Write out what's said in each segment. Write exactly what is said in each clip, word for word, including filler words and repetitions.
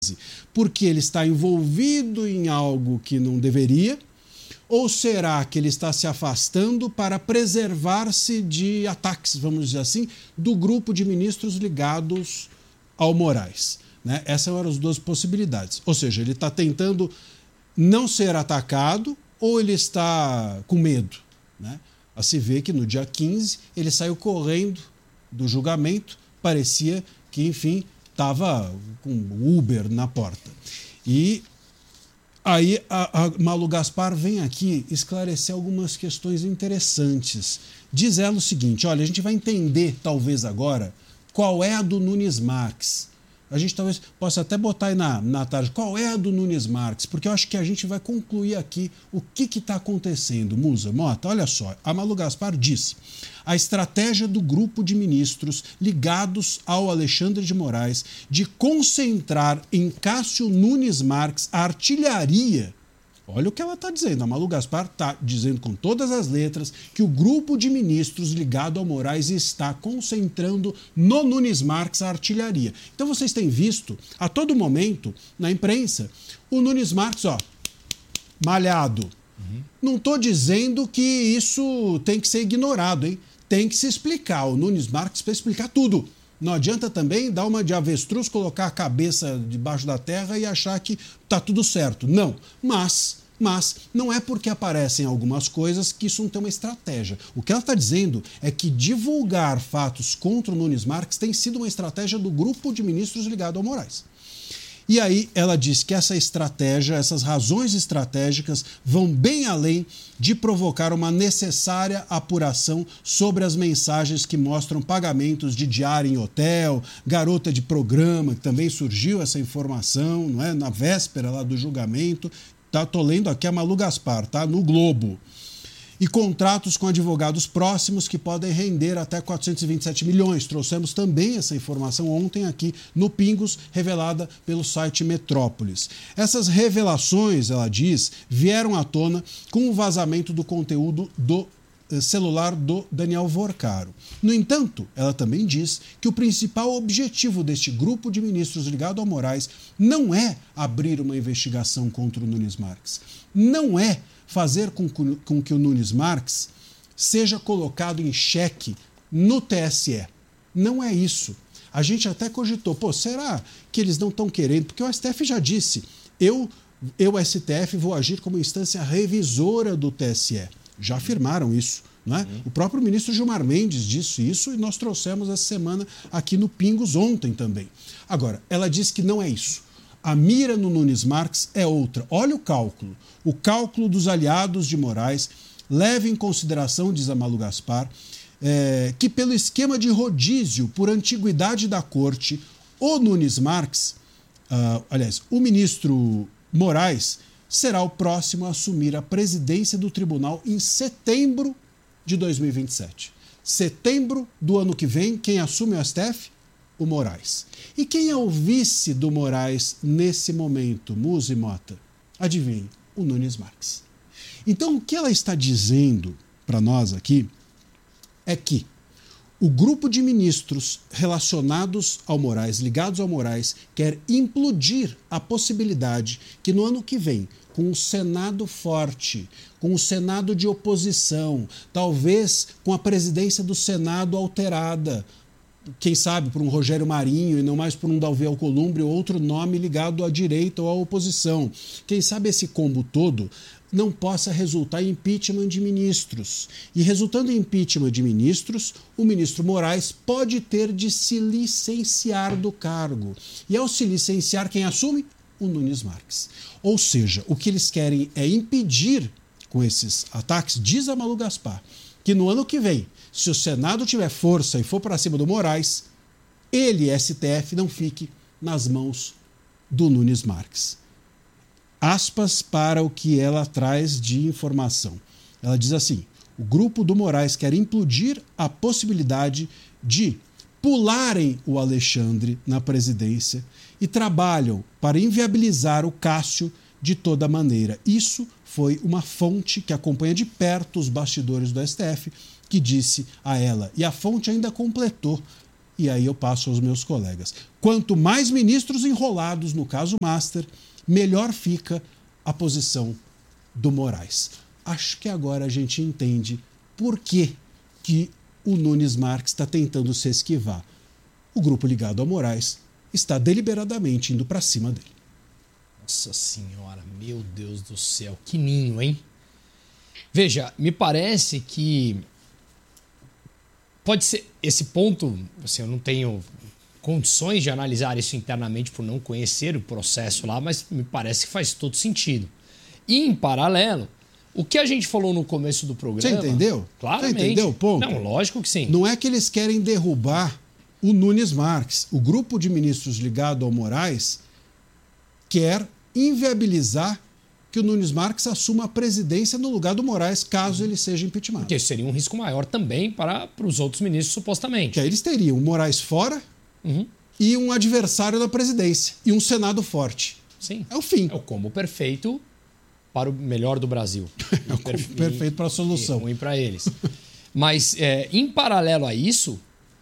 porque ele está envolvido em algo que não deveria? Ou será que ele está se afastando para preservar-se de ataques, vamos dizer assim, do grupo de ministros ligados ao Moraes? Né? Essas eram as duas possibilidades. Ou seja, ele está tentando não ser atacado ou ele está com medo? Né? A se vê que no dia quinze ele saiu correndo do julgamento, parecia que, enfim, estava com Uber na porta. E aí a, a Malu Gaspar vem aqui esclarecer algumas questões interessantes. Diz ela o seguinte, olha, a gente vai entender talvez agora qual é a do Nunes Marques. A gente talvez possa até botar aí na, na tarde qual é a do Nunes Marques, porque eu acho que a gente vai concluir aqui o que está acontecendo. Musa, Mota, olha só, a Malu Gaspar disse: a estratégia do grupo de ministros ligados ao Alexandre de Moraes de concentrar em Cássio Nunes Marques a artilharia. Olha o que ela está dizendo. A Malu Gaspar está dizendo com todas as letras que o grupo de ministros ligado ao Moraes está concentrando no Nunes Marques a artilharia. Então vocês têm visto a todo momento na imprensa o Nunes Marques, ó, malhado. Uhum. Não estou dizendo que isso tem que ser ignorado, hein? Tem que se explicar. O Nunes Marques para explicar tudo. Não adianta também dar uma de avestruz, colocar a cabeça debaixo da terra e achar que está tudo certo. Não, mas, mas não é porque aparecem algumas coisas que isso não tem uma estratégia. O que ela está dizendo é que divulgar fatos contra o Nunes Marques tem sido uma estratégia do grupo de ministros ligado ao Moraes. E aí ela diz que essa estratégia, essas razões estratégicas vão bem além de provocar uma necessária apuração sobre as mensagens que mostram pagamentos de diária em hotel, garota de programa, que também surgiu essa informação, não é? Na véspera lá do julgamento. Tá, tô lendo aqui a Malu Gaspar, tá? No Globo. E contratos com advogados próximos que podem render até quatrocentos e vinte e sete milhões. Trouxemos também essa informação ontem aqui no Pingos, revelada pelo site Metrópolis. Essas revelações, ela diz, vieram à tona com o vazamento do conteúdo do celular do Daniel Vorcaro. No entanto, ela também diz que o principal objetivo deste grupo de ministros ligado ao Moraes não é abrir uma investigação contra o Nunes Marques. Não é fazer com, com que o Nunes Marques seja colocado em xeque no T S E. Não é isso. A gente até cogitou, pô, será que eles não estão querendo? Porque o S T F já disse, eu, eu S T F, vou agir como instância revisora do T S E. Já afirmaram isso. Não é? Uhum. O próprio ministro Gilmar Mendes disse isso e nós trouxemos essa semana aqui no Pingos ontem também. Agora, ela diz que não é isso. A mira no Nunes Marques é outra. Olha o cálculo. O cálculo dos aliados de Moraes leva em consideração, diz a Malu Gaspar, é, que pelo esquema de rodízio por antiguidade da corte, o Nunes Marques, uh, aliás, o ministro Moraes, será o próximo a assumir a presidência do tribunal em setembro de dois mil e vinte e sete. Setembro do ano que vem, quem assume o S T F? O Moraes. E quem é o vice do Moraes nesse momento, Musa e Mota? Adivinhe, o Nunes Marques. Então, o que ela está dizendo para nós aqui é que o grupo de ministros relacionados ao Moraes, ligados ao Moraes, quer implodir a possibilidade que no ano que vem, com o Senado forte, com o Senado de oposição, talvez com a presidência do Senado alterada, quem sabe por um Rogério Marinho e não mais por um Davi Alcolumbre ou outro nome ligado à direita ou à oposição. Quem sabe esse combo todo não possa resultar em impeachment de ministros. E resultando em impeachment de ministros, o ministro Moraes pode ter de se licenciar do cargo. E ao se licenciar, quem assume? O Nunes Marques. Ou seja, o que eles querem é impedir com esses ataques, diz a Malu Gaspar, que no ano que vem, se o Senado tiver força e for para cima do Moraes, ele, S T F, não fique nas mãos do Nunes Marques. Aspas para o que ela traz de informação. Ela diz assim, o grupo do Moraes quer implodir a possibilidade de pularem o Alexandre na presidência e trabalham para inviabilizar o Cássio de toda maneira. Isso foi uma fonte que acompanha de perto os bastidores do S T F, que disse a ela. E a fonte ainda completou E aí eu passo aos meus colegas. Quanto mais ministros enrolados no caso Master, melhor fica a posição do Moraes. Acho que agora a gente entende por que, que o Nunes Marques está tentando se esquivar. O grupo ligado ao Moraes está deliberadamente indo para cima dele. Nossa Senhora, meu Deus do céu, que ninho, hein? Veja, me parece que pode ser esse ponto, assim, eu não tenho condições de analisar isso internamente por não conhecer o processo lá, mas me parece que faz todo sentido. E em paralelo, o que a gente falou no começo do programa... Você entendeu? Claramente. Você entendeu o ponto? Não, lógico que sim. Não é que eles querem derrubar o Nunes Marques. O grupo de ministros ligado ao Moraes quer inviabilizar que o Nunes Marques assuma a presidência no lugar do Moraes, caso ele seja impeachmentado. Porque seria um risco maior também para, para os outros ministros, supostamente. Que aí eles teriam o Moraes fora uhum. e um adversário da presidência. E um Senado forte. Sim. É o fim. É o combo perfeito para o melhor do Brasil. É o combo perfe... perfeito para a solução. E ruim para eles. Mas, é, em paralelo a isso,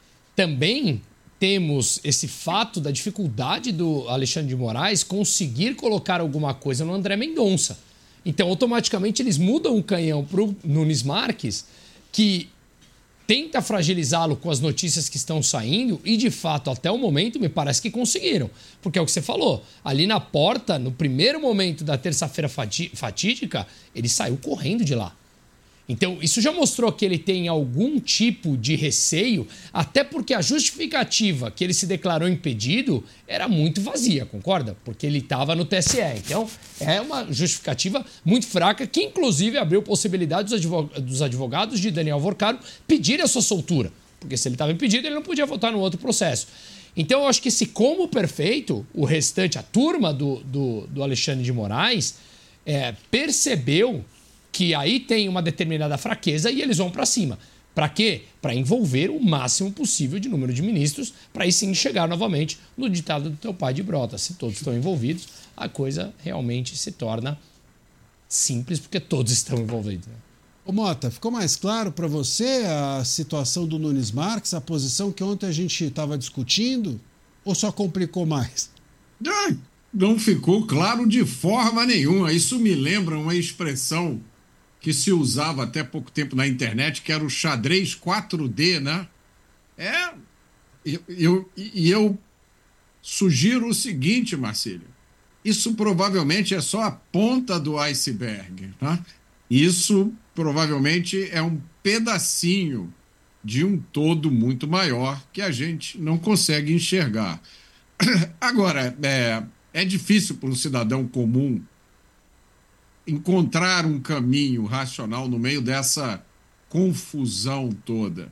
também temos esse fato da dificuldade do Alexandre de Moraes conseguir colocar alguma coisa no André Mendonça. Então, automaticamente, eles mudam o canhão para o Nunes Marques, que tenta fragilizá-lo com as notícias que estão saindo e, de fato, até o momento, me parece que conseguiram. Porque é o que você falou. Ali na porta, no primeiro momento da terça-feira fatídica, ele saiu correndo de lá. Então, isso já mostrou que ele tem algum tipo de receio, até porque a justificativa que ele se declarou impedido era muito vazia, concorda? Porque ele estava no T S E. Então, é uma justificativa muito fraca, que inclusive abriu possibilidade dos advogados de Daniel Vorcaro pedirem a sua soltura. Porque se ele estava impedido, ele não podia votar no outro processo. Então, eu acho que esse combo perfeito, o restante, a turma do, do, do Alexandre de Moraes, é, percebeu que aí tem uma determinada fraqueza e eles vão para cima. Para quê? Para envolver o máximo possível de número de ministros, para aí sim chegar novamente no ditado do teu pai de Brota. Se todos estão envolvidos, a coisa realmente se torna simples, porque todos estão envolvidos. Ô Mota, ficou mais claro para você a situação do Nunes Marques, a posição que ontem a gente estava discutindo, ou só complicou mais? Ah, não ficou claro de forma nenhuma. Isso me lembra uma expressão que se usava até pouco tempo na internet, que era o xadrez quatro D, né? É, e eu, eu, eu sugiro o seguinte, Marcílio, isso provavelmente é só a ponta do iceberg, né? Isso provavelmente é um pedacinho de um todo muito maior que a gente não consegue enxergar. Agora, é, é difícil para um cidadão comum encontrar um caminho racional no meio dessa confusão toda.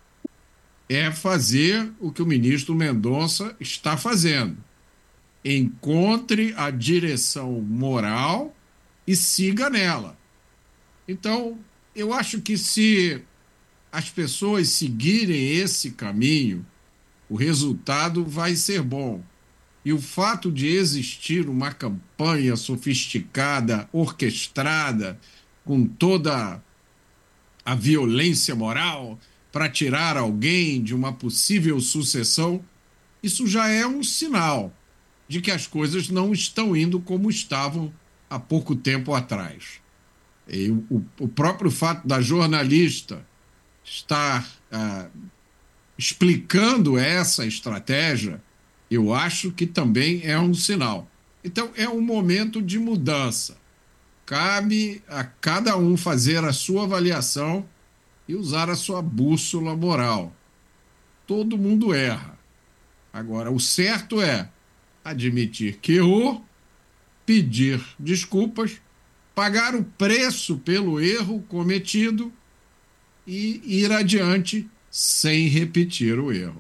É fazer o que o ministro Mendonça está fazendo. Encontre a direção moral e siga nela. Então, eu acho que se as pessoas seguirem esse caminho, o resultado vai ser bom. E o fato de existir uma campanha sofisticada, orquestrada, com toda a violência moral para tirar alguém de uma possível sucessão, isso já é um sinal de que as coisas não estão indo como estavam há pouco tempo atrás. E o, o próprio fato da jornalista estar ah, explicando essa estratégia, eu acho que também é um sinal. Então, é um momento de mudança. Cabe a cada um fazer a sua avaliação e usar a sua bússola moral. Todo mundo erra. Agora, o certo é admitir que errou, pedir desculpas, pagar o preço pelo erro cometido e ir adiante sem repetir o erro.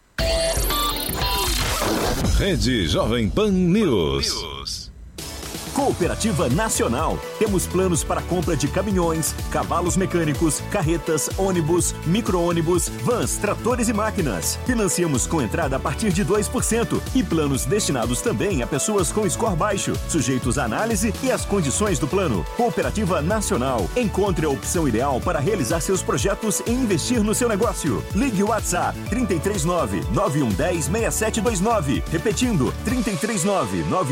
Rede Jovem Pan News. Cooperativa Nacional. Temos planos para compra de caminhões, cavalos mecânicos, carretas, ônibus, micro-ônibus, vans, tratores e máquinas. Financiamos com entrada a partir de dois por cento e planos destinados também a pessoas com score baixo, sujeitos à análise e às condições do plano. Cooperativa Nacional. Encontre a opção ideal para realizar seus projetos e investir no seu negócio. Ligue o WhatsApp trinta e três nove, nove um um zero, seis sete dois nove. Repetindo, trinta e três nove, nove